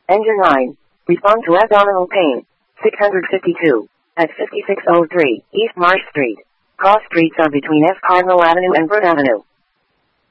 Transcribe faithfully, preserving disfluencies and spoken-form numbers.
Engine nine. Respond to abdominal pain. six hundred fifty-two. At fifty-six oh three East Marsh Street. Cross streets are between F. Cardinal Avenue and Broad Avenue.